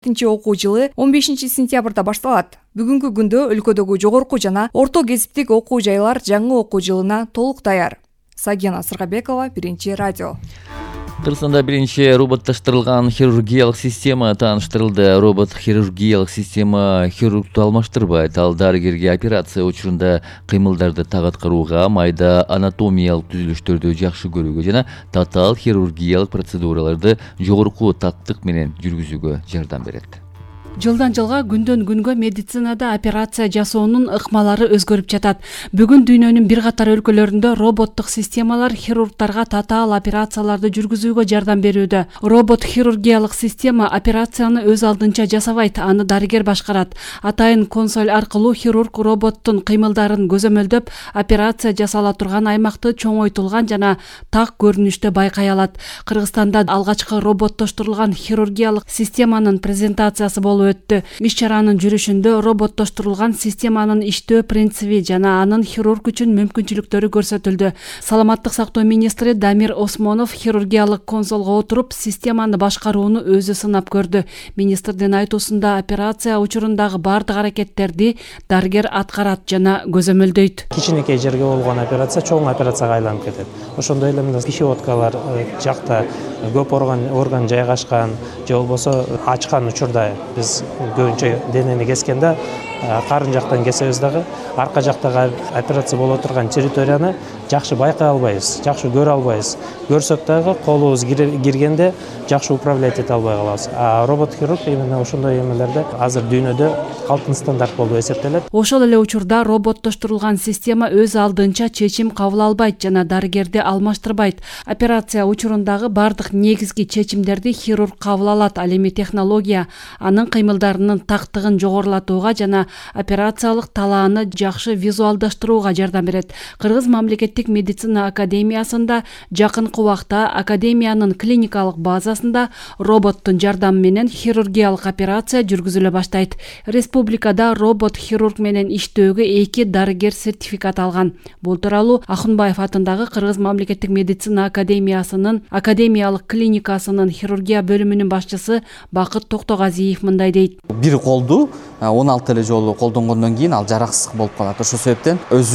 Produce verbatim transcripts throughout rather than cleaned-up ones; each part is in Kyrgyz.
Тинчи окуу жылы он бешинчи сентябрда башталат. Бүгүнкү күндө өлкөдөгү жогорку жана орто кесиптик окуу жайлар жаңы окуу жылына толук даяр. Сагена Сыргабекова, Биринчи радио. Кыргызстанда биринчи роботтоштурулган хирургиялык система тааныштырылды. Робот хирургиялык система хирургду алмаштырбайт. Ал дарыгерге операция учурунда кыймылдарды так аткарууга, майда анатомиялык түзүлүштөрдү жакшы көрүүгө жана татаал хирургиялык процедураларды жогорку тактык менен жүргүзүүгө жардам берет. Жылдан жылга күндөн күнгө медицинада операция жасоонун ыкмалары өзгөрүп жатат. Бүгүн дүйнөнүн бир катар өлкөлөрүндө роботтук системалар хирургдарга татаал операцияларды жүргүзүүгө жардам берүүдө. Робот хирургиялык система операцияны өз алдынча жасабайт, аны дарыгер башкарат. Атайын консоль аркылуу хирург роботтун кыймылдарын көзөмөлдөп, операция жасала турган аймакты чоңойтулган жана так көрүнүштө байкай алат. Кыргызстанда алгачкы роботтоштурулган хирургиялык системанын презентациясы болуп өттү. Иш-чаранын жүрүшүндө роботтоштурулган системанын иштөө принциби жана анын хирург үчүн мүмкүнчүлүктөрү көрсөтүлдү. Саламаттык сактоо министри Дамир Осмонов хирургиялык консолго отуруп, системаны башкарууну өзү сынап көрдү. Министрдин айтуусунда операция учурундагы бардык аракеттерди дарыгер аткарат жана көзөмөлдөйт. Кичинекей жерге болгон операция чоң операцияга айланып кетет. Ошондой эле мына пищеводкалар жакта көп орган орган жайгашкан же болбосо ачкан учурда биз көбүнчө денени кескенде карын жактан кесебиз дагы арка жактагы операция боло турган территорияны жакшы байкай албайбыз, жакшы көрө албайбыз. Көрсөк дагы колубуз киргенде жакшы управлять эте албай калабыз. А робот хирург именно ошондой эмелерде азыр дүйнөдө алтын стандарт болуп эсептелет. Ошол эле учурда роботтоштурулган система өз алдынча чечим кабыл албайт жана дарыгерди алмаштырбайт. Операция учурундагы бардык негизги чечимдерди хирург кабыл алат. Ал эми технология анын кыймылдарынын тактыгын жогорулатууга жана операциялык талааны жакшы визуалдаштырууга жардам берет. Кыргыз мамлекеттик медицина академиясында жакынкы убакта академиянын клиникалык базасында роботтун жардамы менен хирургиялык операция жүргүзүлө баштайт. Республикада робот хирург менен иштөөгө эки дарыгер сертификат алган. Бул тууралуу Ахунбаев атындагы Кыргыз мамлекеттик медицина академиясынын академиялык клиникасынын хирургия бөлүмүнүн башчысы Бакыт Токтогазиев мындай дейт. Бир колду он алты эле жолу колдонгондон кийин ал жараксыз болуп калат. Ошол себептен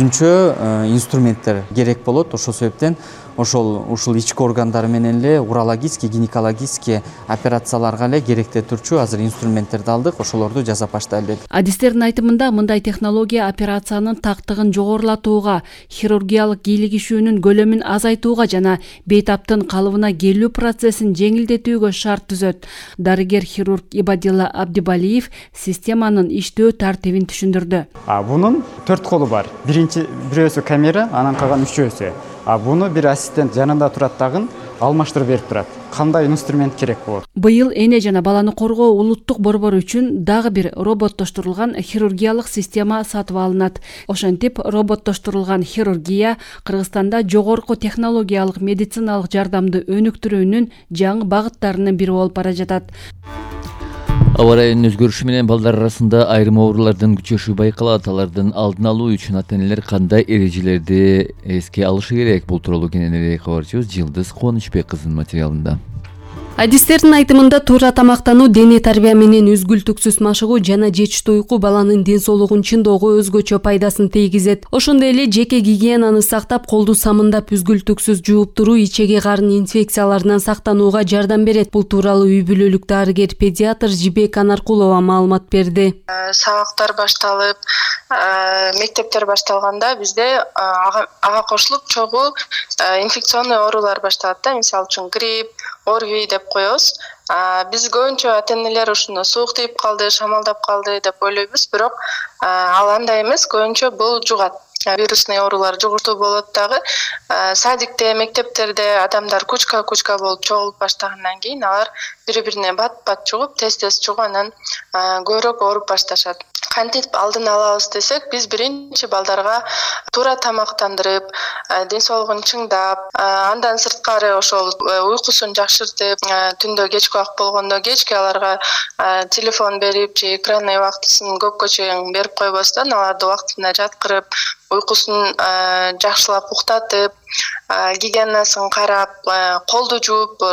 өзүнчө инструменттер керек болот. Ошол себептен ошол ушул ички органдары менен эле урологический, гинекологический операцияларга эле керектүү турчу азыр инструменттерди алдык, ошолорду жасап баштайлы дедик. Адистердин айтымында мындай технология операциянын тактыгын жогорулатууга, хирургиялык кийлигишүүнүн көлөмүн азайтууга жана бейтаптын калыбына келүү процессин жеңилдетүүгө шарт түзөт. Дарыгер хирург Ибадилла Абдибалиев системанын иштөө тартибин түшүндүрдү. А бунун төрт колу бар. Биринчи бирөөсү камера, анан калган үчөөсү. А буну бир ассистент жанында турат дагы алмаштырып берип турат. Кандай инструмент керек болот? Быйыл эне жана баланы коргоо улуттук борбору үчүн дагы бир роботтоштурулган хирургиялык система сатып алынат. Ошентип, роботтоштурулган хирургия Кыргызстанда жогорку технологиялык медициналык жардамды өнүктүрүүнүн жаңы багыттарынын бири болуп бара жатат. Аба ырайынын өзгөрүшү менен балдар арасында айрым оорулардын күчөшү байкалат. Алардын алдын алуу үчүн ата-энелер кандай эрежелерди эске алышы керек? Бул тууралуу кененирээк кабарчыбыз Жылдыз Кубанычбек кызынын материалында. Адистердин айтымында туура тамактануу, дене тарбия менен үзгүлтүксүз машыгуу жана жетиштүү уйку баланын ден соолугун чындоого өзгөчө пайдасын тийгизет. Ошондой эле жеке гигиенаны сактап, колду самындап үзгүлтүксүз жууп туруу ичеги карын инфекцияларынан сактанууга жардам берет. Бул тууралуу үй бүлөлүк дарыгер педиатр Жибек Анаркулова маалымат берди. Сабактар башталып, мектептер башталганда бизде ага кошулуп чогуу инфекционный оорулар башталат да, мисалы үчүн грипп, ОРВИ деп коебуз. Биз көбүнчө ата-энелер ушуну суук тийип калды, шамалдап калды деп ойлойбуз, бирок ал андай эмес, көбүнчө бул жугат. Вирусный оорулар жугуртуу болот дагы. Садикте, мектептерде адамдар кучка-кучка болуп чогулуп баштагандан кийин алар бири-бирине бат-бат жугуп, тез-тез жугуп, анан көбүрөөк ооруп башташат. Кантип алдын алабыз десек, биз биринчи балдарга туура тамактандырып, ден соолугун чыңдап, андан сырткары ошол уйкусун жакшыртып, түндө кечки убакыт болгондо кечке аларга телефон берип, же экранный убактысын көпкө чейин берип койбостон, аларды убактында жаткырып, уйкусун жакшылап уктатып, гигиенасын карап, колду жууп,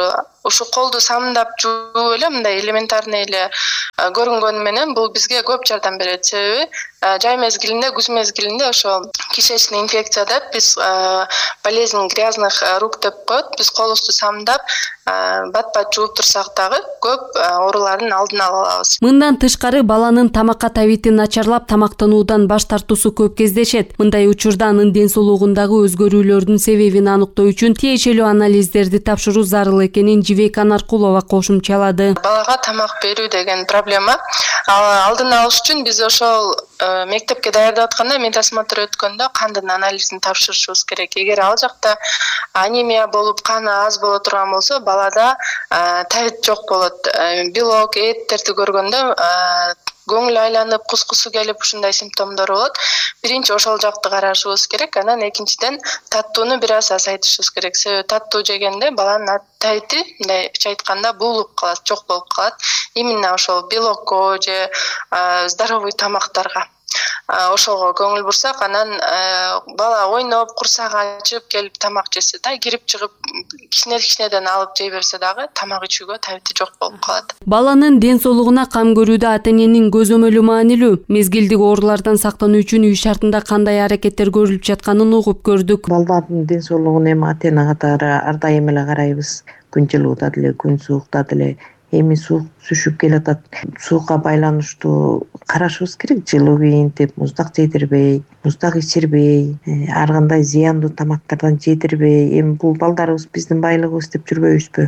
ушу колду самдап жууп эле мындай элементарный эле көрүнгөнү менен бул бизге көп жардам берет. Себеби жай мезгилинде, күз мезгилинде ошол кишечный инфекция деп биз болезнь грязных рук деп коет. Биз колубузду самдап бат-бат жууп турсак дагы көп оорулардын алдын ала алабыз. Мындан тышкары баланын тамакка табити начарлап тамактануудан баш тартуусу көп кездешет. Мындай учурда анын ден соолугундагы өзгөрүүлөрдүн себебин аныктоо үчүн тиешелүү анализдерди тапшыруу зарыл экенин Жибек Анаркулова кошумчалады. Балага тамак берүү деген проблема. Алдын алыш үчүн биз ошол мектепке даярдап атканда медосмотр өткөндө кандын анализин тапшырышыбыз керек. Эгер ал жакта анемия болуп, каны аз боло турган болсо, балада тавит жок болот. Белок, эттерди көргөндө көңүл айланып, кускусу келип ушундай симптомдор болот. Биринчи ошол жакты карашыбыз керек. Анан экинчиден таттууну бир аз азайтышыбыз керек. Себеби таттуу жегенде баланын тавити мындайча айтканда буулуп калат, жок болуп калат. Именно ошол белокко же здоровый тамактарга ошого көңүл бурсак, анан бала ойноп, курсагы ачып келип тамак жесе да, кирип чыгып кичине-кичинеден алып жей берсе дагы тамак ичүүгө тавити жок болуп калат. Баланын ден соолугуна кам көрүүдө ата-эненин көзөмөлү маанилүү. Мезгилдик оорулардан сактануу үчүн үй шартында кандай аракеттер көрүлүп жатканын угуп көрдүк. Балдардын ден соолугуна эми ата-эне катары ар дайым эле карайбыз. Күн жылууда деле, күн суукта деле. Эми суук түшүп келатат. Суукка байланыштуу карашыбыз керек. Жылуу кийинтип, муздак жедирбей, муздак ичирбей, ар кандай зыяндуу тамактардан жедирбей. Эми бул балдарыбыз биздин байлыгыбыз деп жүрбөйбүзбү?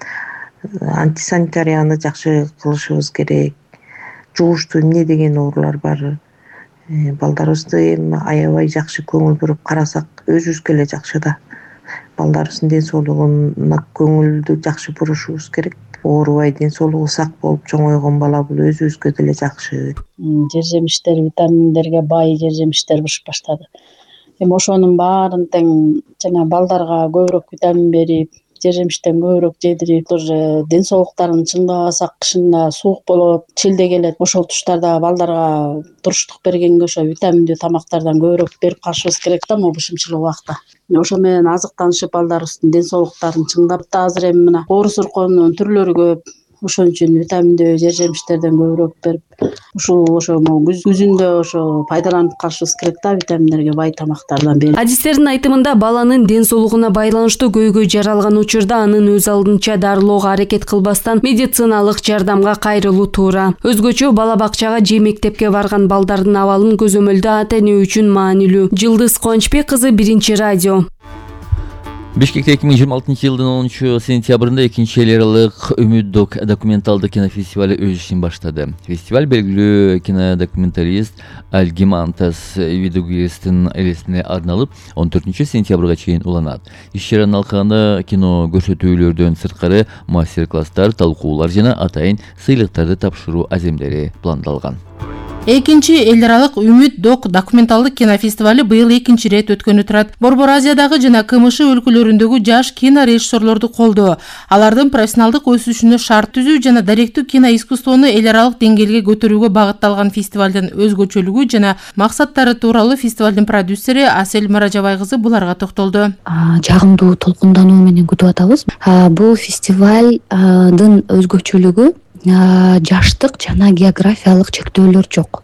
Антисанитарияны жакшы кылышыбыз керек. Жугуштуу эмне деген оорулар бар. Балдарыбызды эми аябай жакшы көңүл буруп карасак, өзүбүзгө эле жакшы да. Балдарыбыздын ден соолугуна көңүлдү жакшы бурушубуз керек. Оорубай, ден соолугу сак болуп чоңойгон бала бул өзүбүзгө деле жакшы. Жер жемиштер, витаминдерге бай жер жемиштер бышып баштады. Эми ошонун баарын тең жана балдарга көбүрөөк витамин берип, жер жемиштен көбүрөөк жедирип, тоже ден соолуктарын чыңдабасак, кышында суук болот, чилде келет. Ошол туштарда балдарга туруштук бергенге ошо витаминдүү тамактардан көбүрөөк берип калышыбыз керек да, могу бышымчылык убакта. Ошо менен азыктанышып балдарыбыздын ден соолуктарын чыңдап, азыр эми мына оору сыркоонун түрлөрү көп. Ошон үчүн витаминдүү жер жемиштерден көбүрөөк берип, ушул ошо күзүндө ошо пайдаланып калышыбыз керек да, витаминдерге бай тамактардан берип. Адистердин айтымында баланын ден соолугуна байланыштуу көйгөй жаралган учурда анын өз алдынча дарылоого аракет кылбастан медициналык жардамга кайрылуу туура. Өзгөчө бала бакчага же мектепке барган балдардын абалын көзөмөлдөө ата-эне үчүн маанилүү. Жылдыз Кубанычбек кызы, Биринчи радио. Бишкекте эки миң жыйырма алтынчы жылдын онунчу сентябрында экинчи эл аралык Үмүт док документалдык кинофестивали өз ишин баштады. Фестиваль белгилүү кинодокументалист Альгимантас Видугиристин элесине арналып он төртүнчү сентябрга чейин уланат. Иш-чаранын алкагында кино көрсөтүүлөрдөн сырткары мастер-класстар, талкуулар жана атайын сыйлыктарды тапшыруу аземдери пландалган. Экинчи эл аралык Үмүт док документалдык кинофестивали быйыл экинчи ирет өткөнү турат. Борбор Азиядагы жана КМШ өлкөлөрүндөгү жаш кинорежиссерлорду колдоо, алардын профессионалдык өсүшүнө шарт түзүү жана даректүү кино искусствону эл аралык деңгээлге көтөрүүгө багытталган фестивалдын өзгөчөлүгү жана максаттары тууралуу фестивалдын продюсери Асель Маражабай кызы буларга токтолду. Жагымдуу толкундануу менен күтүп атабыз. Бул фестивалдын өзгөчөлүгү жаштык жана географиялык чектөөлөр жок.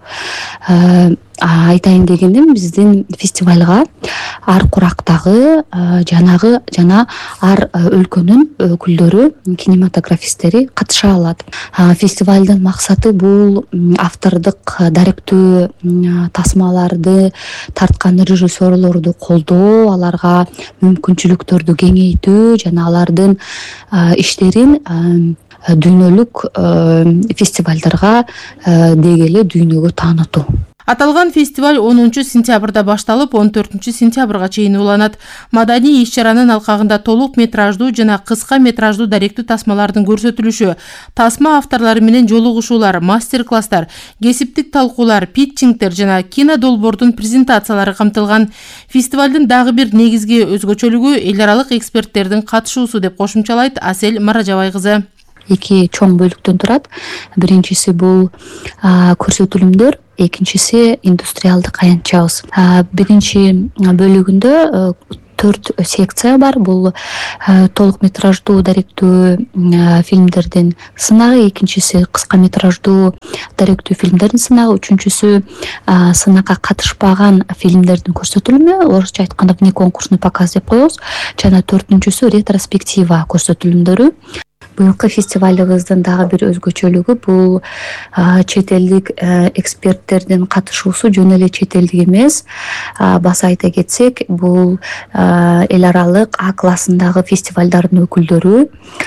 Айтайын дегендим, биздин фестивалга ар курактагы жанагы жана ар өлкөнүн өкүлдөрү, кинематографисттери катыша алат. Фестивалдын максаты бул автордук даректүү тасмаларды тарткан режиссерлорду колдоо, аларга мүмкүнчүлүктөрдү кеңейтүү жана алардын иштерин дүйнөлүк фестивалдарга дегеле дүйнөгө таанытуу. Аталган фестиваль онунчу сентябрда башталып, он төртүнчү сентябрга чейин уланат. Маданий иш-чаранын алкагында толук метраждуу жана кыска метраждуу даректүү тасмалардын көрсөтүлүшү, тасма авторлору менен жолугушуулар, мастер-класстар, кесиптик талкуулар, питчингтер жана кино долбоордун презентациялары камтылган. Фестивалдын дагы бир негизги өзгөчөлүгү эл аралык эксперттердин катышуусу деп кошумчалайт Асель Маражабай кызы. Эки чоң бөлүктөн турат. Биринчиси бул көрсөтүлүмдөр, экинчиси индустриалдык аянтчабыз. Биринчи бөлүгүндө төрт секция бар. Бул толук метраждуу даректүү фильмдердин сынагы, экинчиси кыска метраждуу даректүү фильмдердин сынагы, үчүнчүсү сынакка катышпаган фильмдердин көрсөтүлүмү, орусча айтканда внеконкурсный показ деп коебуз, жана төртүнчүсү ретроспектива көрсөтүлүмдөрү. Быйылкы фестивалыбыздын дагы бир өзгөчөлүгү бул чет элдик эксперттердин катышуусу, жөн эле чет элдик эмес. Баса айта кетсек, бул эл аралык А классындагы фестивалдардын өкүлдөрү,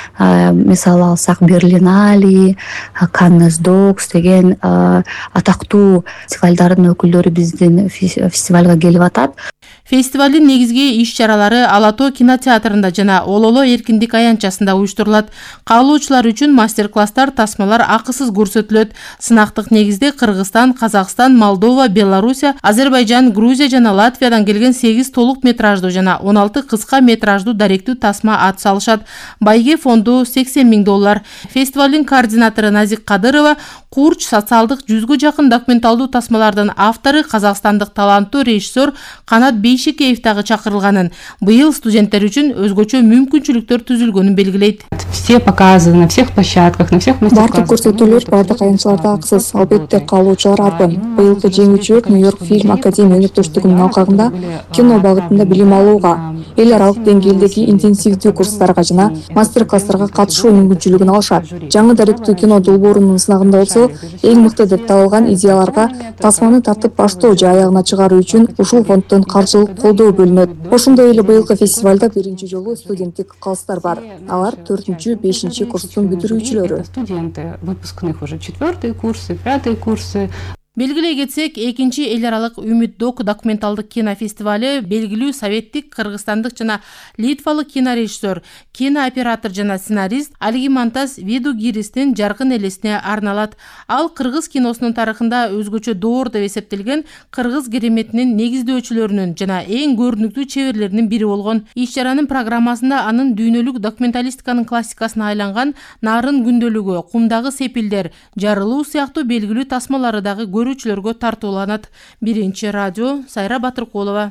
мисалы алсак Берлинале, Cannes Docs деген атактуу фестивалдардын өкүлдөрү биздин фестивалга келип атат. Фестивалдын негизги иш-чаралары Ала Тоо кинотеатрында жана Ололо эркиндик аянтчасында уюштурулат. Каалоочулар үчүн мастер-класстар, тасмалар акысыз көрсөтүлөт. Сынактык негизде Кыргызстан, Казакстан, Молдова, Белоруссия, Азербайжан, Грузия жана Латвиядан келген сегиз толук метраждуу жана он алты кыска метраждуу даректүү тасма ат салышат. Байге фонду сексен миң доллар. Фестивалдын координатору Назик Кадырова Курч социалдык жүзгө жакын документалдуу тасмалардын автору казакстандык таланттуу режиссер Канат Бейшекеев дагы чакырылганын, быйыл студенттер үчүн өзгөчө мүмкүнчүлүктөр түзүлгөнүн белгилейт. Все показы на всех площадках, на всех мастер-классах. Бардык көрсөтүүлөр бардык аянтчыларда акысыз. Албетте каалоочулар арбын. Быйылкы жеңүүчүлөр Нью-Йорк фильм академия өнөктөштүгүнүн алкагында кино багытында билим алууга, эл аралык деңгээлдеги интенсивдүү курстарга жана мастер-класстарга катышуу мүмкүнчүлүгүн алышат. Жаңы даректүү кино долбоорунун сынагында болсо, эң мыкты деп табылган идеяларга тасманы тартып баштоо же аягына чыгаруу үчүн ушул фонддон каржылык колдоо бөлүнөт. Ошондой эле быйылкы фестивалда биринчи жолу студенттик калыстар бар. Алар төртүнчү, бешинчи курстун бүтүрүүчүлөрү. Студенты выпускных уже четвертые курсы, пятые курсы. Белгилей кетсек, экинчи эл аралык Үмүт Док документалдык кинофестивалы белгилүү советтик, кыргызстандык жана литвалык кинорежиссер, кинооператор жана сценарист Алги Мантас Видугиристин жаркын элесине арналат. Ал кыргыз киносунун тарыхында өзгөчө доор деп эсептелген кыргыз кереметинин негиздөөчүлөрүнүн жана эң көрүнүктүү чеберлеринин бири болгон. Иш-чаранын программасында анын дүйнөлүк документалистиканын классикасына айланган Нарын күндөлүгү, Кумдагы сепилдер, Жарылуу сыяктуу белгилүү тасмалары дагы көрүүчүлөргө тартууланат. Биринчи радио, Сайра Батыркулова.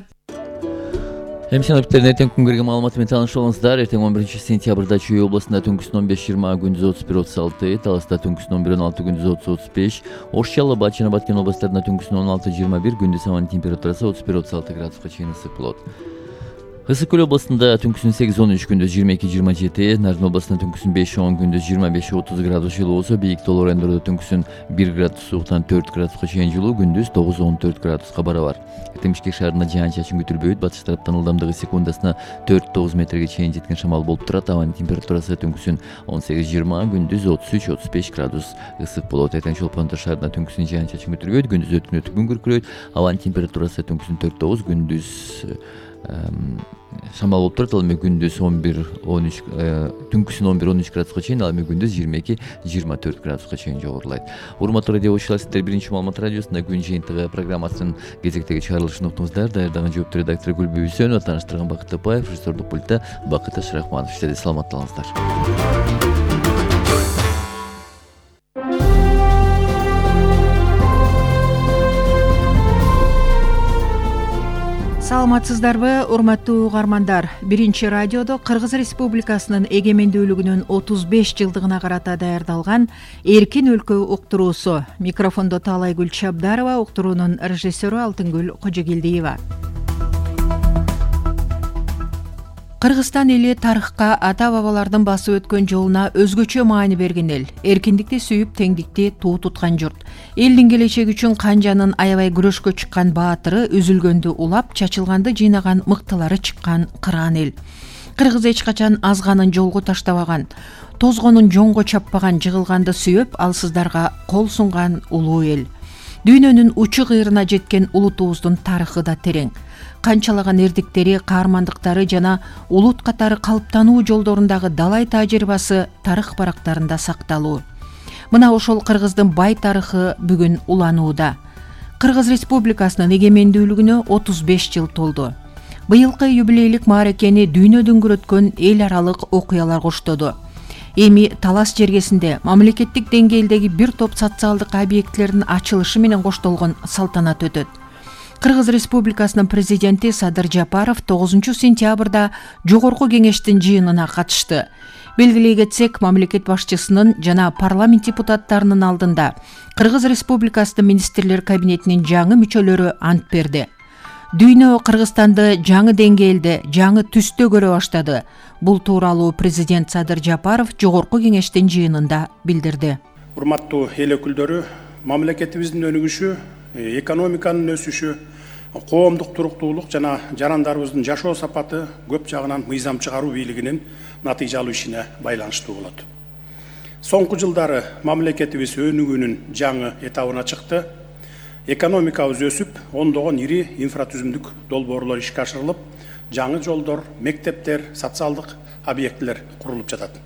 Эмсен өптөрүн эртең күнгөргө маалыматы менен тааныша алыңыздар. Эртең он биринчи сентябрда Чүй областында түнкүсүн он беш жыйырма, күндүз отуз бир отуз алты, Таласта түнкүсүн он бир он алты, күндүз отуз отуз беш, Ош, Жалал Абад жана Баткен областарында түнкүсүн он алты жыйырма бир, күндүз абанын температурасы отуз бир отуз алты градуска чейин ысык болот. Ысык көл областында түнкүсүн сегиз он үч, күндүз жыйырма эки жыйырма жети, Нарын областында түнкүсүн беш он, күндүз жыйырма беш отуз градус жылуу болсо, бийик тоолор райондордо түнкүсүн бир градус сууктан төрт градуска чейин жылуу, күндүз тогуз он төрт градуска барабар. Эртең Бишкек шаарында жаан-чачын күтүлбөйт. Батыш тараптан ылдамдыгы секундасына төрт тогуз метрге чейин жеткен шамал болуп турат. Абанын температурасы түнкүсүн он сегиз жыйырма, күндүз отуз үч отуз беш градус ысык болот. Эртең Чолпон Ата шаарында түнкүсүн жаан-чачын күтүлбөйт. Күндүз өткөн өтүп күн күркүрөйт. Абанын температурасы түнкүсүн төрт тогуз, күндүз шамал болуп турат. Ал эми күндүз он бир он үч, түнкүсүн он бир он үч градуска чейин, ал эми күндүз жыйырма эки жыйырма төрт градуска чейин жогорулайт. Урматтуу радио окуучулар, сиздер биринчи маалымат радиосунда күн жыйынтыгы программасынын кезектеги чыгарылышын уктуңуздар. Даярдаган жооптуу редактор Гүлбү Үсөнова, тааныштырган Бакыт Тапаев, режиссердук пультта Бакыт Ашрахманов. Сиздерде саламатта калыңыздар. Саламатсыздарбы, урматтуу угармандар. Биринчи радиодо Кыргыз Республикасынын эгемендүүлүгүнүн отуз беш жылдыгына карата даярдалган Эркин өлкө уктуруусу. Микрофондо Таалайгүл Чабдарова, уктуруунун режиссеру Алтынгүл Кожогелдиева. Кыргызстан эли тарыхка ата-бабалардын басып өткөн жолуна өзгөчө маани берген эл. Эркиндикти сүйүп, теңдикти туу туткан журт. Элдин келечеги үчүн канжанын аябай күрөшкө чыккан баатыры, үзүлгөндү улап, чачылганды жыйнаган мыктылары чыккан кыраан эл. Кыргыз эч качан азганын жолго таштабаган, тозгонун жоңго чаппаган, жыгылганды сүйөп, алсыздарга кол сунган улуу эл. Дүйнөнүн учу кыйрына жеткен улутубуздун тарыхы да терең. Канчалаган эрдиктери, каармандыктары жана улут катары калыптануу жолдорундагы далай тажрыйбасы тарых барактарында сакталуу. Мына ошол кыргыздын бай тарыхы бүгүн уланууда. Кыргыз Республикасынын эгемендүүлүгүнө отуз беш жыл толду. Быйылкы юбилейлик мааракени дүйнө дүңгүрөткөн эл аралык окуялар коштоду. Эми Талас жергесинде мамлекеттик деңгээлдеги бир топ социалдык объектилердин ачылышы менен коштолгон салтанат өтөт. Кыргыз Республикасынын президенти Садыр Жапаров тогузунчу сентябрда жогорку кеңештин жыйынына катышты. Белгилей кетсек, мамлекет башчысынын жана парламент депутаттарынын алдында Кыргыз Республикасынын министрлер кабинетинин жаңы мүчөлөрү ант берди. Дүйнө Кыргызстанды жаңы деңгээлде, жаңы түстө көрө баштады. Бул тууралуу президент Садыр Жапаров жогорку кеңештин жыйынында билдирди. Урматтуу эл өкүлдөрү, мамлекетибиздин өнүгүшү, экономиканын өсүшү, коомдук туруктуулук жана жарандарыбыздын жашоо сапаты көп жагынан мыйзам чыгаруу бийлигинин натыйжалуу ишине байланыштуу болот. Соңку жылдары мамлекетибиз өнүгүүнүн жаңы этабына чыкты. Экономикабыз өсүп, ондогон ири инфратүзүмдүк долбоорлор ишке ашырылып, жаңы жолдор, мектептер, социалдык объектилер курулуп жатат.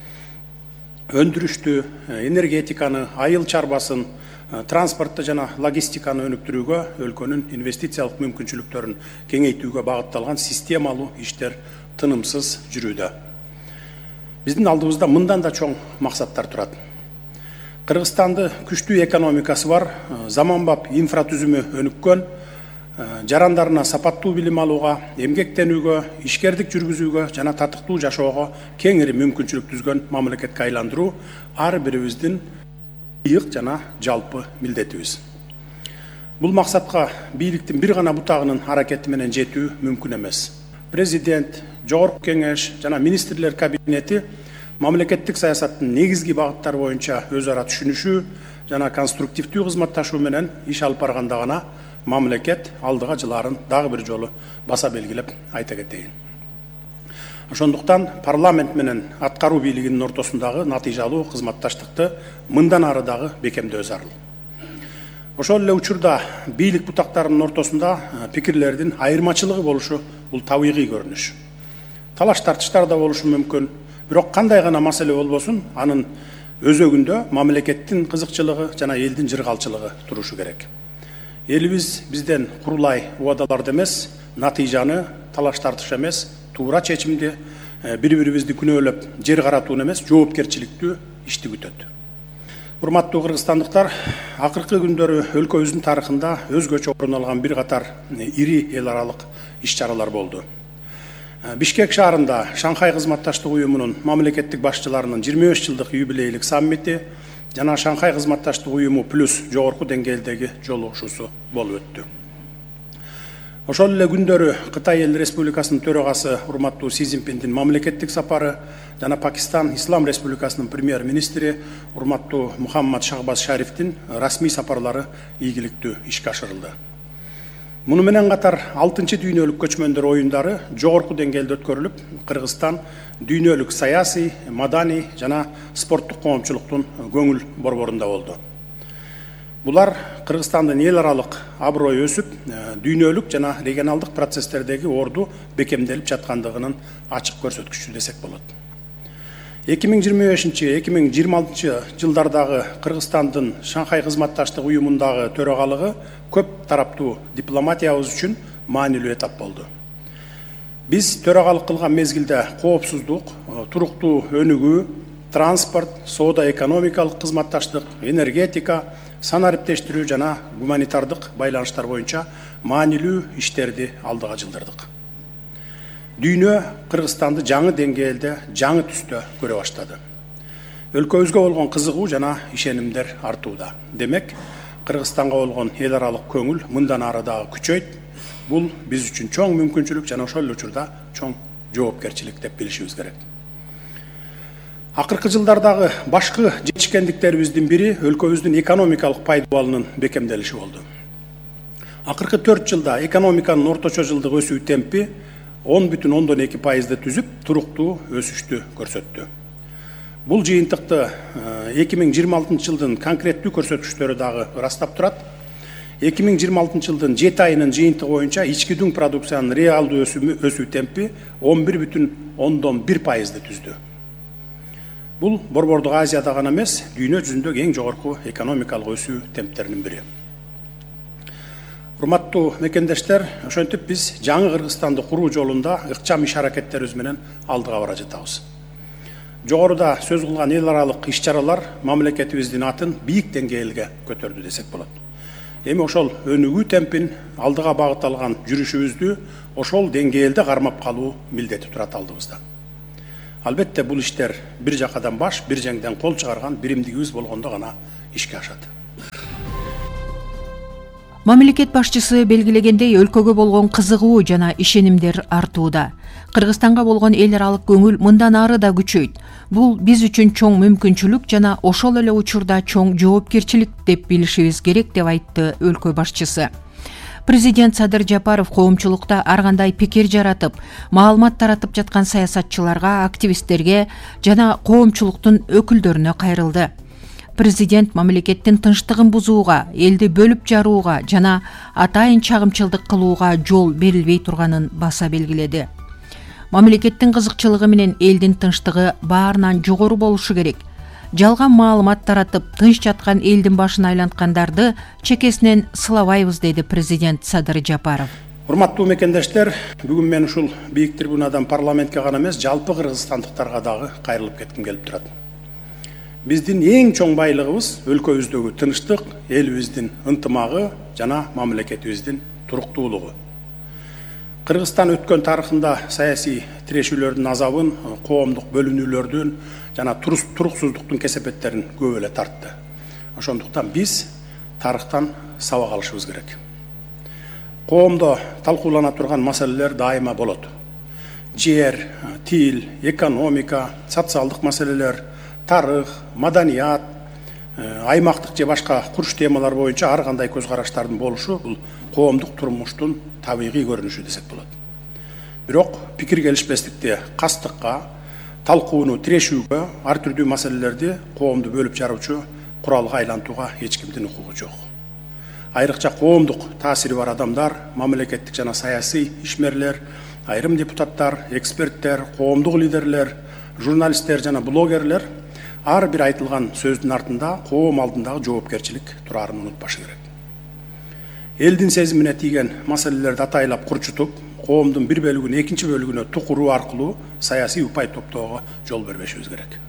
Өндүрүштү, энергетиканы, айыл чарбасын, транспортты жана логистиканы өнүктүрүүгө, өлкөнүн инвестициялык мүмкүнчүлүктөрүн кеңейтүүгө багытталган системалуу иштер тынымсыз жүрүүдө. Биздин алдыбызда мындан да чоң максаттар турат. Кыргызстанды күчтүү экономикасы бар, заманбап инфратүзүмү өнүккөн, жарандарына сапаттуу билим алууга, эмгектенүүгө, ишкердик жүргүзүүгө жана татыктуу жашоого кеңири мүмкүнчүлүк түзгөн мамлекетке айландыруу ар бирибиздин ыйык жана жалпы милдетибиз. Бул максатка бийликтин бир гана бутагынын аракети менен жетүү мүмкүн эмес. Президент, жогорку кеңеш жана министрлер кабинети мамлекеттик саясаттын негизги багыттары боюнча өз ара түшүнүшүү жана конструктивдүү кызматташуу менен иш алып барганда гана мамлекет алдыга жылаарын дагы бир жолу баса белгилеп айта кетейин. Ошондуктан парламент менен аткаруу бийлигинин ортосундагы натыйжалуу кызматташтыкты мындан ары дагы бекемдөө зарыл. Ошол эле учурда бийлик бутактарынын ортосунда пикирлердин айырмачылыгы болушу бул табигый көрүнүш. Талаш тартыштар да болушу мүмкүн. Бирок кандай гана маселе болбосун, анын өзөгүндө мамлекеттин кызыкчылыгы жана элдин жыргалчылыгы турушу керек. Элибиз бизден курулай убадаларды эмес, натыйжаны, талаш тартыш эмес, туура чечимди, бири-бирибизди күнөөлөп, жер каратууну эмес, жоопкерчиликтүү ишти күтөт. Урматтуу кыргызстандыктар, акыркы күндөрү өлкөбүздүн тарыхында өзгөчө орун алган бир катар ири эл аралык иш-чаралар болду. Бишкек шаарында Шанхай кызматташтык уюмунун мамлекеттик башчыларынын жыйырма беш жылдык юбилейлик саммити жана Шанхай кызматташтык уюму плюс жогорку деңгээлдеги жолугушуусу болуп өттү. Ошол эле күндөрү Кытай Эл Республикасынын төрагасы урматтуу Си Цзиньпиндин мамлекеттик сапары жана Пакистан Ислам Республикасынын премьер-министри урматтуу Мухаммад Шахбаз Шарифтин расмий сапарлары ийгиликтүү ишке ашырылды. Муну менен катар алтынчы дүйнөлүк көчмөндөр оюндары жогорку деңгээлде өткөрүлүп, Кыргызстан дүйнөлүк саясий, маданий жана спорттук коомчулуктун көңүл борборунда болду. Булар Кыргызстандын эл аралык аброю өсүп, дүйнөлүк жана регионалдык процесстердеги орду бекемделип жаткандыгынын ачык көрсөткүчү десек болот. эки миң жыйырма бешинчи — эки миң жыйырма алтынчы жылдардагы Кыргызстандын Шанхай кызматташтык уюмундагы төрагалыгы көп тараптуу дипломатиябыз үчүн маанилүү этап болду. Биз төрагалык кылган мезгилде коопсуздук, туруктуу өнүгүү, транспорт, соода экономикалык кызматташтык, энергетика, санариптештирүү жана гуманитардык байланыштар боюнча маанилүү иштерди алдыга жылдырдык. Дүйнө Кыргызстанды жаңы деңгээлде, жаңы түстө көрө баштады. Өлкөбүзгө болгон кызыгуу жана ишенимдер артууда. Демек, Кыргызстанга болгон эл аралык көңүл мындан ары дагы күчөйт. Бул биз үчүн чоң мүмкүнчүлүк жана ошол эле учурда чоң жоопкерчилик деп билишибиз керек. Акыркы жылдардагы башкы жетишкендиктерибиздин бири өлкөбүздүн экономикалык пайдалануунун бекемделиши болду. Акыркы төрт жылда экономиканын орточо жылдык өсүү темпи он бүтүн ондон эки пайызды түзүп, туруктуу өсүштү көрсөттү. Бул жыйынтыкты эки миң жыйырма алтынчы жылдын конкреттүү көрсөткүчтөрү дагы ырастап турат. эки миң жыйырма алтынчы жылдын жети айынын жыйынтыгы боюнча ички дүң продукциянын реалдуу өсүү темпи он бир бүтүн ондон бир пайызды түздү. Бул Борбордук Азияда гана эмес, дүйнө жүзүндөгү эң жогорку экономикалык өсүү темптеринин бири. Урматтуу мекендештер, ошентип биз жаңы Кыргызстанды куруу жолунда ыкчам иш аракеттерибиз менен алдыга бара жатабыз. Жогоруда сөз кылган эл аралык иш-чаралар мамлекетибиздин атын бийик деңгээлге көтөрдү десек болот. эми ошол өнүгүү темпин алдыга багытталган жүрүшүбүздү ошол деңгээлде кармап калуу милдети турат алдыбызда. Албетте бул иштер бир жакадан баш, бир жеңден кол чыгарган биримдигибиз болгондо гана ишке ашат. Мамлекет башчысы белгилегендей, өлкөгө болгон кызыгуу жана ишенимдер артууда. Кыргызстанга болгон эл аралык көңүл мындан ары да күчөйт. Бул биз үчүн чоң мүмкүнчүлүк жана ошол эле учурда чоң жоопкерчилик деп билишибиз керек, деп айтты өлкө башчысы. Президент Садыр Жапаров коомчулукта ар кандай пикир жаратып, маалымат таратып жаткан саясатчыларга, активисттерге жана коомчулуктун өкүлдөрүнө кайрылды. Президент мамлекеттин тынчтыгын бузууга, элди бөлүп жарууга жана атайын чагымчылдык кылууга жол берилбей турганын баса белгиледи. Мамлекеттин кызыкчылыгы менен элдин тынчтыгы баарынан жогору болушу керек. Жалган маалымат таратып, тынч жаткан элдин башын айланткандарды чекесинен сылабайбыз, деди президент Садыр Жапаров. Урматтуу мекендештер, бүгүн мен ушул бийик трибунадан парламентке гана эмес, жалпы кыргызстандыктарга дагы кайрылып кетким келип турат. Биздин эң чоң байлыгыбыз өлкөбүздөгү тынчтык, элибиздин ынтымагы жана мамлекетибиздин туруктуулугу. Кыргызстан өткөн тарыхында саясий тирешүүлөрдүн азабын, коомдук бөлүнүүлөрдүн жана туруксуздуктун кесепеттерин көп эле тартты. Ошондуктан биз тарыхтан сабак алышыбыз керек. Коомдо талкуулана турган маселелер дайыма болот. Жер, тил, экономика, социалдык маселелер, тарых, маданият, аймактык же башка курч темалар боюнча ар кандай көз караштардын болушу бул коомдук турмуштун табигый көрүнүшү десек болот. Бирок пикир келишпестикти кастыкка, талкууну тирешүүгө, ар түрдүү маселелерди коомду бөлүп жаруучу куралга айлантууга эч кимдин укугу жок. Айрыкча коомдук таасири бар адамдар, мамлекеттик жана саясий ишмерлер, айрым депутаттар, эксперттер, коомдук лидерлер, журналисттер жана блогерлер ар бир айтылган сөздүн артында коом алдындагы жоопкерчилик турарын унутпашы керек. Элдин сезимине тийген маселелерди атайлап курчутуп, коомдун бир бөлүгүн экинчи бөлүгүнө тукуруу аркылуу саясий упай топтоого жол бербешибиз керек.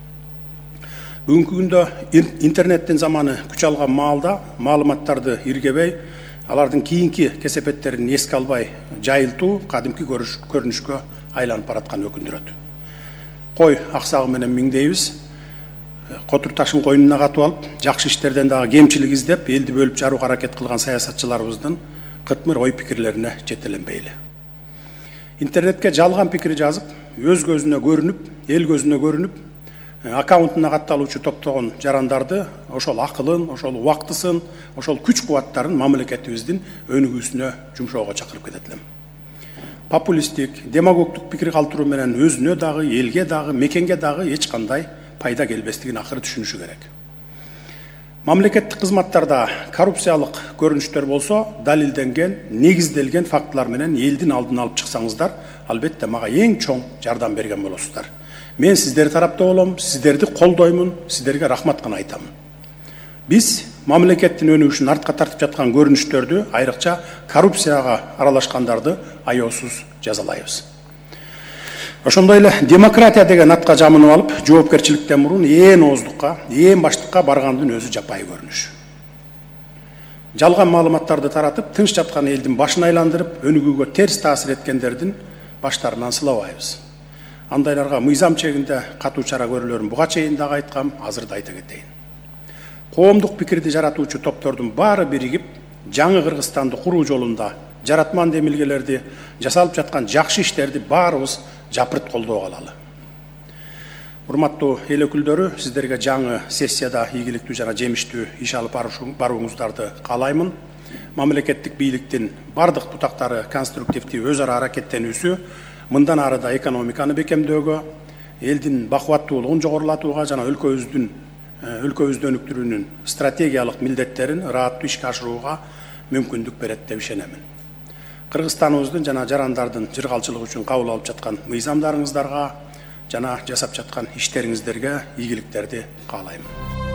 Бүгүнкү күндө интернеттин заманы күч алган маалда маалыматтарды иргебей, алардын кийинки кесепеттерин эске албай жайылтуу кадимки көрүнүшкө айланып бараткан өкүндүрөт. Кой аксагы менен миңдейбиз, котур ташын койнуна катып алып, жакшы иштерден дагы кемчилик издеп, элди бөлүп жарууга аракет кылган саясатчыларыбыздын кытмыр ой пикирлерине жетеленбейли. Интернетке жалган пикир жазып, өз көзүнө көрүнүп, эл көзүнө көрүнүп, аккаунтуна катталуучу топтогон жарандарды, ошол акылын, ошол убактысын, ошол күч кубаттарын мамлекетибиздин өнүгүүсүнө жумшоого чакырып кетет элем. Популисттик, демагогдук пикир калтыруу менен өзүнө дагы, элге дагы, мекенге дагы эч кандай пайда келбестигин акыры түшүнүшү керек. Мамлекеттик кызматтарда коррупциялык көрүнүштөр болсо, далилденген, негизделген фактылар менен элдин алдын алып чыксаңыздар, албетте мага эң чоң жардам берген болосуздар. Мен сиздер тарапта болом, сиздерди колдоймун, сиздерге рахмат гана айтамын. Биз мамлекеттин өнүгүшүн артка тартып жаткан көрүнүштөрдү, айрыкча коррупцияга аралашкандарды аяосуз жазалайбыз. Ошондой эле демократия деген атка жамынып алып, жоопкерчиликтен мурун ээн ооздукка, ээн баштыкка баргандын өзү жапайы көрүнүш. Жалган маалыматтарды таратып, тынч жаткан элдин башын айландырып, өнүгүүгө терс таасир эткендердин баштарынан сылабайбыз. Андайларга мыйзам чегинде катуу чара көрүлөрүн буга чейин дагы айткам, азыр да айта кетейин. Коомдук пикирди жаратуучу топтордун баары биригип, жаңы Кыргызстанды куруу жолунда жаратман демилгелерди, жасалып жаткан жакшы иштерди баарыбыз жапырт колдоо алалы. Урматтуу эл өкүлдөрү, сиздерге жаңы сессияда ийгиликтүү жана жемиштүү иш алып барууңуздарды каалаймын. Мамлекеттик бийликтин бардык бутактары конструктивдүү өз ара аракеттенүүсү мындан ары да экономиканы бекемдөөгө, элдин бакубаттуулугун жогорулатууга жана өлкөбүздүн өлкөбүздү өнүктүрүүнүн стратегиялык милдеттерин ырааттуу ишке ашырууга мүмкүндүк берет деп ишенемин. Кыргызстаныбыздын жана жарандардын жыргалчылыгы үчүн кабыл алып жаткан мыйзамдарыңыздарга жана жасап жаткан иштериңиздерге ийгиликтерди каалайм.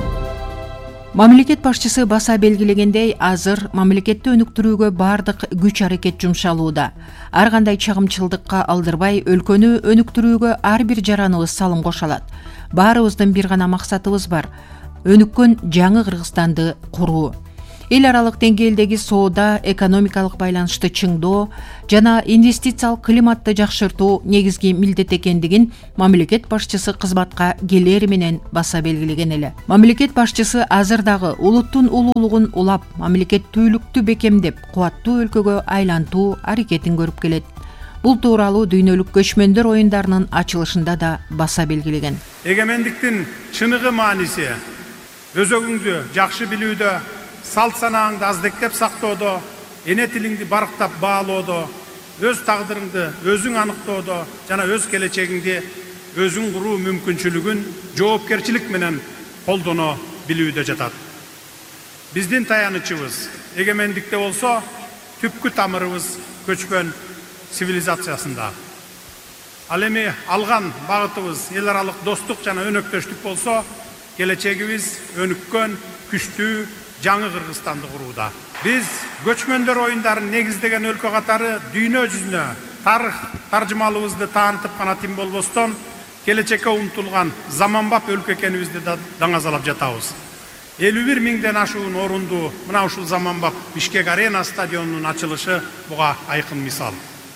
Мамлекет башчысы баса белгилегендей, азыр мамлекетти өнүктүрүүгө бардык күч аракет жумшалууда. Ар кандай чагымчылдыкка алдырбай, өлкөнү өнүктүрүүгө ар бир жараныбыз салым кошо алат. Баарыбыздын бир гана максатыбыз бар: өнүккөн жаңы Кыргызстанды куруу. эл аралык деңгээлдеги соода экономикалык байланышты чыңдоо жана инвестициялык климатты жакшыртуу негизги милдет экендигин мамлекет башчысы кызматка келери менен баса белгилеген эле. Мамлекет башчысы азыр дагы улуттун улуулугун улап, мамлекеттүүлүктү бекемдеп, кубаттуу өлкөгө айлантуу аракетин көрүп келет. Бул тууралуу дүйнөлүк көчмөндөр оюндарынын ачылышында да баса белгилеген. Эгемендиктин чыныгы мааниси өзөгүңдү жакшы билүүдө, салт санааңды аздектеп сактоодо, эне тилиңди барктап баалоодо, өз тагдырыңды өзүң аныктоодо жана өз келечегиңди өзүң куруу мүмкүнчүлүгүн жоопкерчилик менен колдоно билүүдө жатат. Биздин таянычыбыз эгемендикте болсо, түпкү тамырыбыз көчмөн цивилизациясында. Ал эми алган багытыбыз эл аралык достук жана өнөктөштүк болсо, келечегибиз өнүккөн, күчтүү жаңы Кыргызстанды курууда. Биз көчмөндөр оюндарын негиздеген өлкө катары дүйнө жүзүнө тарых таржымалыбызды таанытып гана тим болбостон, келечекке умтулган заманбап өлкө экенибизди да даңазалап жатабыз. элүү бир миңден ашуун орунду мына ушул заманбап Бишкек Арена стадионунун ачылышы буга айкын мисал.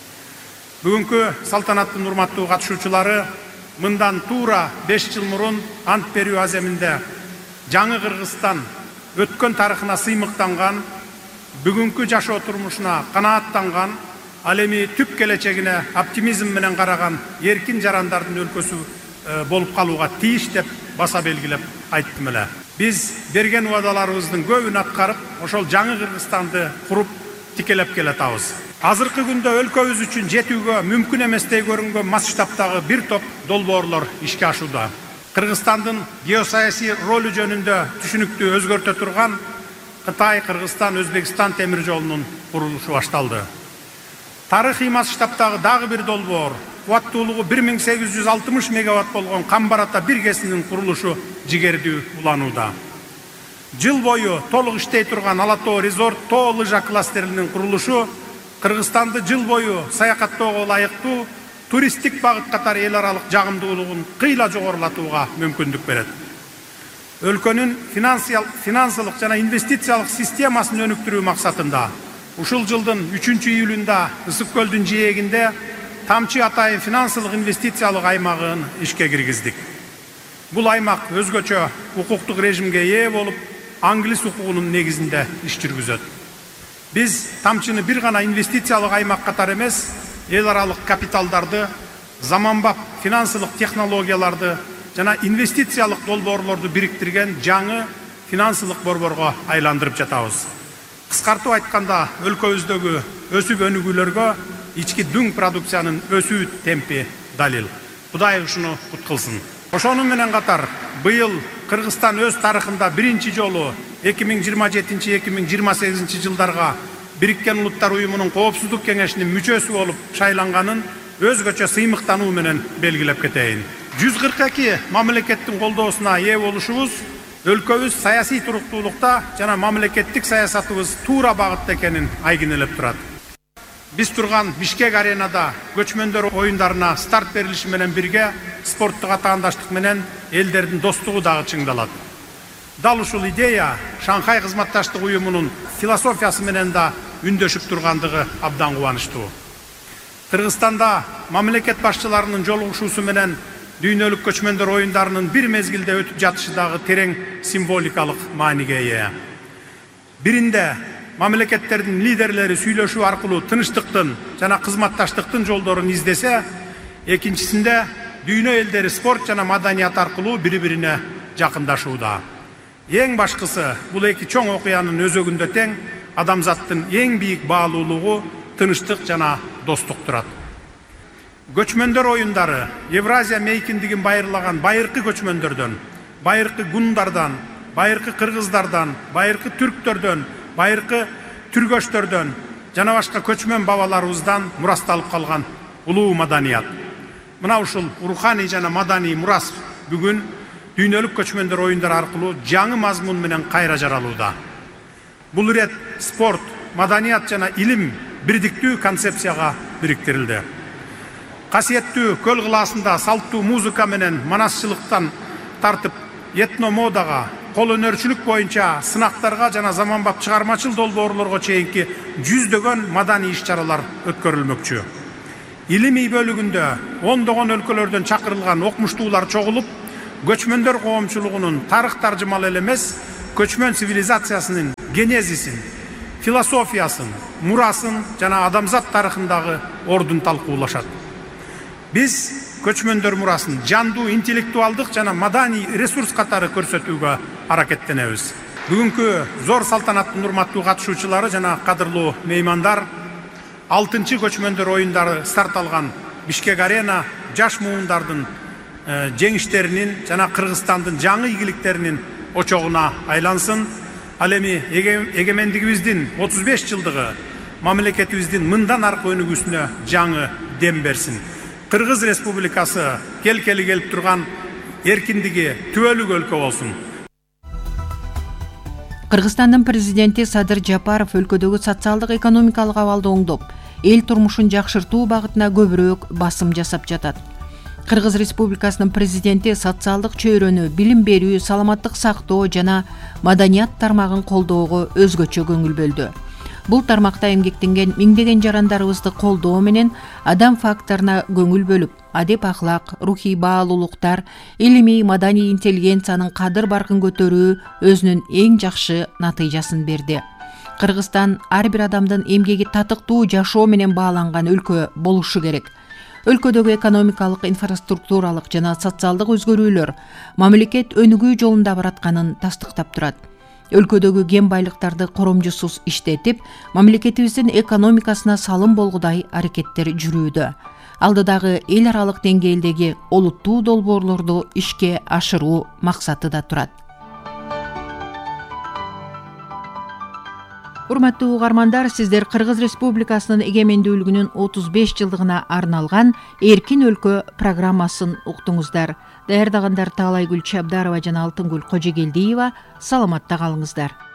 Бүгүнкү салтанаттын урматтуу катышуучулары мындан туура беш жыл мурун ант берүү аземинде жаңы Кыргызстан өткөн тарыхына сыймыктанган, бүгүнкү жашоо турмушуна канааттанган, ал эми түп келечегине оптимизм менен караган эркин жарандардын өлкөсү болуп калууга тийиш деп баса белгилеп айттым эле. Биз берген убадаларыбыздын көбүн аткарып, ошол жаңы Кыргызстанды куруп тикелеп келатабыз. Азыркы күндө өлкөбүз үчүн жетүүгө мүмкүн эместей көрүнгөн масштабтагы бир топ долбоорлор ишке ашууда. Кыргызстандын геосаясий ролу жөнүндө түшүнүктү өзгөртө турган Кытай, Кыргызстан, Өзбекстан темир жолунун курулушу башталды. Тарыхый масштабтагы дагы бир долбоор, кубаттуулугу бир миң сегиз жүз алтымыш мегаватт болгон Камбар-Ата бир кесинин курулушу жигердүү уланууда. Жыл бою толук иштей турган Ала Тоо резорт тоо лыжа кластеринин курулушу Кыргызстанды жыл бою саякаттоого ылайыктуу туристтик багыт катары эл аралык жагымдуулугун кыйла жогорулатууга мүмкүндүк берет. Өлкөнүн финансылык жана инвестициялык системасын өнүктүрүү максатында ушул жылдын үчүнчү июлунда Ысык көлдүн жээгинде Тамчы Атайын финансылык инвестициялык аймагын ишке киргиздик. Бул аймак өзгөчө укуктук режимге ээ болуп, англис укугунун негизинде иш жүргүзөт. Биз Тамчыны бир гана инвестициялык аймак катары эмес, эл аралык капиталдарды, заманбап финансылык технологияларды жана инвестициялык долбоорлорду бириктирген жаңы финансылык борборго айландырып жатабыз. Кыскартып айтканда, өлкөбүздөгү өсүп өнүгүүлөргө ички дүң продукциянын өсүү темпи далил. Кудай ушуну кут кылсын. Ошону менен катар, быйыл Кыргызстан өз тарыхында биринчи жолу эки миң жыйырма жетинчи — эки миң жыйырма сегизинчи жылдарга Бириккен Улуттар уюмунун Коопсуздук кеңешинин мүчөсү болуп шайланганын өзгөчө сыймыктануу менен белгилеп кетейин. жүз кырк эки мамлекеттин колдоосуна ээ болушубуз өлкөбүз саясий туруктуулукта жана мамлекеттик саясатыбыз туура багытта экенин айгинелеп турат. Биз турган Бишкек Аренада көчмөндөр оюндарына старт берилиши менен бирге спорттук атаандаштык менен элдердин достугу дагы чыңдалат. Дал ушул идея Шанхай кызматташтык уюмунун философиясы менен да үндөшүп тургандыгы абдан кубанычтуу. Кыргызстанда мамлекет башчыларынын жолугушуусу менен дүйнөлүк көчмөндөр оюндарынын бир мезгилде өтүп жатышы дагы терең символикалык мааниге ээ. Биринде мамлекеттердин лидерлери сүйлөшүү аркылуу тынчтыктын жана кызматташтыктын жолдорун издесе, экинчисинде дүйнө элдери спорт жана маданият аркылуу бири-бирине жакындашууда. Эң башкысы, бул эки чоң окуянын өзөгүндө тең адамзаттын эң бийик баалуулугу тынчтык жана достук турат. Көчмөндөр оюндары Евразия мейкиндигин байырлаган байыркы көчмөндөрдөн, байыркы гундардан, байыркы кыргыздардан, байыркы түрктөрдөн, байыркы түргөчтөрдөн жана башка көчмөн бабаларыбыздан мурасталып калган улуу маданият. Мына ушул руханий жана маданий мурас бүгүн дүйнөлүк көчмөндөр оюндары аркылуу жаңы мазмун менен кайра жаралууда. Бул ирет спорт, маданият жана илим бирдиктүү концепцияга бириктирилди. Касиеттүү көл кылаасында салттуу музыка менен манасчылыктан тартып этно модага, кол өнөрчүлүк боюнча сынактарга жана заманбап чыгармачыл долбоорлорго чейинки жүздөгөн маданий иш чаралар өткөрүлмөкчү. Илимий бөлүгүндө ондогон өлкөлөрдөн чакырылган окумуштуулар чогулуп, көчмөндөр коомчулугунун тарых таржымалы эле эмес, көчмөн цивилизациясынын генезисин, философиясын, мурасын жана адамзат тарыхындагы ордун талкуулашат. Биз көчмөндөр мурасын жандуу интеллектуалдык жана маданий ресурс катары көрсөтүүгө аракеттенебиз. Бүгүнкү зор салтанаттын урматтуу катышуучулары жана кадырлуу меймандар, алтынчы көчмөндөр оюндары старт алган Бишкек арена жаш муундардын жеңиштеринин жана Кыргызстандын жаңы ийгиликтеринин очогуна айлансын. Ал эми эгемендигибиздин отуз беш жылдыгы мамлекетибиздин мындан аркы өнүгүүсүнө жаңы дем берсин. Кыргыз Республикасы келкели келип турган эркиндиги түбөлүк өлкө болсун. Кыргызстандын президенти Садыр Жапаров өлкөдөгү социалдык экономикалык абалды оңдоп, эл турмушун жакшыртуу багытына көбүрөөк басым жасап жатат. Кыргыз Республикасынын президенти социалдык чөйрөнү, билим берүү, саламаттык сактоо жана маданият тармагын колдоого өзгөчө көңүл бөлдү. Бул тармакта эмгектенген миңдеген жарандарыбызды колдоо менен адам факторуна көңүл бөлүп, адеп ахлак, рухий баалуулуктар, илимий маданий интеллигенциянын кадыр баркын көтөрүү өзүнүн эң жакшы натыйжасын берди. Кыргызстан ар бир адамдын эмгеги татыктуу жашоо менен бааланган өлкө болушу керек. Өлкөдөгү экономикалык, инфраструктуралык жана социалдык өзгөрүүлөр мамлекет өнүгүү жолунда баратканын тастыктап турат. Өлкөдөгү кен байлыктарды коромжусуз иштетип, мамлекетибиздин экономикасына салым болгудай аракеттер жүрүүдө. Алдыдагы эл аралык деңгээлдеги олуттуу долбоорлорду ишке ашыруу максаты да турат. Урматтуу угармандар, сиздер Кыргыз Республикасынын эгемендүүлүгүнүн отуз беш жылдыгына арналган Эркин өлкө программасын уктуңуздар. Даярдагандар Таалайгүл Чабдарова жана Алтынгүл Кожегелдиева. Саламатта калыңыздар.